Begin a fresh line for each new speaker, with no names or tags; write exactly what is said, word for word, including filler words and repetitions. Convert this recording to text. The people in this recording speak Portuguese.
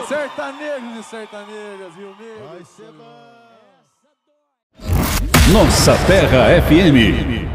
Sertanejos e sertanejas, Rio Negro.
Vai ser bom.
Nossa Terra F M.